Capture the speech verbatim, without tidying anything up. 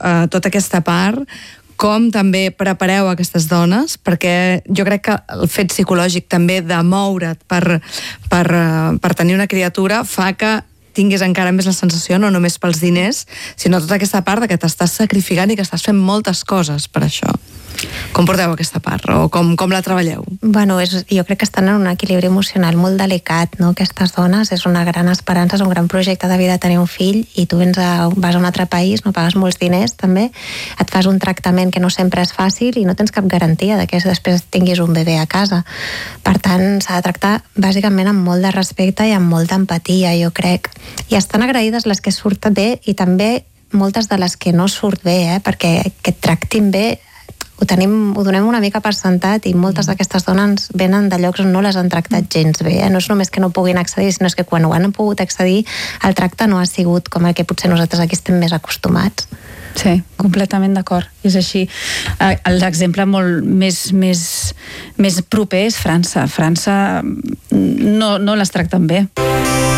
eh, tota aquesta part, com també prepareu aquestes dones, perquè jo crec que el fet psicològic també de moure't per, per, per tenir una criatura fa que tinguis encara més la sensació, no només pels diners, sinó tota aquesta part de que t'estàs sacrificant i que estàs fent moltes coses per això. Com porteu aquesta part? O com, com la treballeu? Bueno, és, jo crec que estan en un equilibri emocional molt delicat, no? Aquestes dones, és una gran esperança, és un gran projecte de vida tenir un fill, i tu vens a, vas a un altre país, no pagues molts diners també, et fas un tractament que no sempre és fàcil i no tens cap garantia de que després tinguis un bebè a casa. Per tant, s'ha de tractar bàsicament amb molt de respecte i amb molta empatia, jo crec. I estan agraïdes les que surten bé i també moltes de les que no surt bé, eh? Perquè que et tractin bé ho, tenim, ho donem una mica per sentat, i moltes d'aquestes dones venen de llocs on no les han tractat gens bé. Eh? No és només que no puguin accedir, sinó és que quan ho han pogut accedir, el tracte no ha sigut com el que potser nosaltres aquí estem més acostumats. Sí, completament d'acord. És així. L'exemple molt més, més, més proper és França. França no, no les tracten bé.